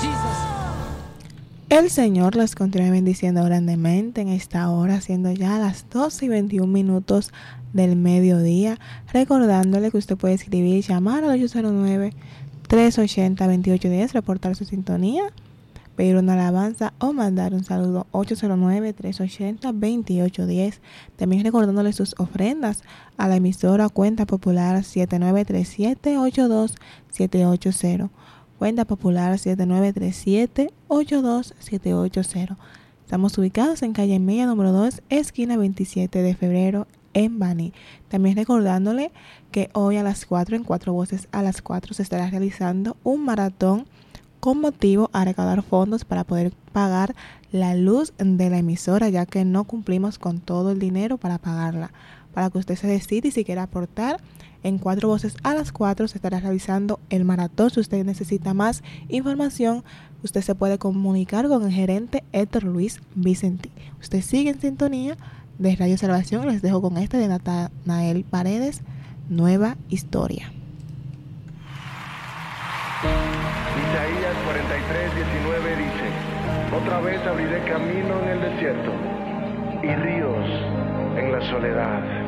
El Señor les continúe bendiciendo grandemente en esta hora, siendo ya las 12:21 del mediodía, recordándole que usted puede escribir y llamar al 809-380-2810, reportar su sintonía, pedir una alabanza o mandar un saludo 809-380-2810. También recordándole sus ofrendas a la emisora Cuenta Popular 7937-82780. Cuenta Popular 7937-82780. Estamos ubicados en calle Mella, número 2, esquina 27 de febrero, en Baní. También recordándole que hoy a las 4, en Cuatro Voces a las 4, se estará realizando un maratón con motivo a recaudar fondos para poder pagar la luz de la emisora, ya que no cumplimos con todo el dinero para pagarla. Para que usted se decida y si quiere aportar, en Cuatro Voces a las 4 se estará realizando el maratón. Si usted necesita más información, usted se puede comunicar con el gerente Héctor Luis Vicentí. Usted sigue en sintonía de Radio Salvación. Les dejo con esta de Natanael Paredes, Nueva Historia. Isaías 43:19 dice: otra vez abriré camino en el desierto y ríos en la soledad.